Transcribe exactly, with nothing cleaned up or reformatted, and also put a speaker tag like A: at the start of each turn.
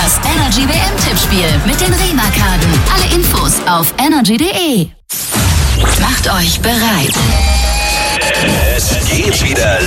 A: Das Energy W M-Tippspiel mit den Rema-Karten. Alle Infos auf energy punkt de. Macht euch bereit.
B: Es geht wieder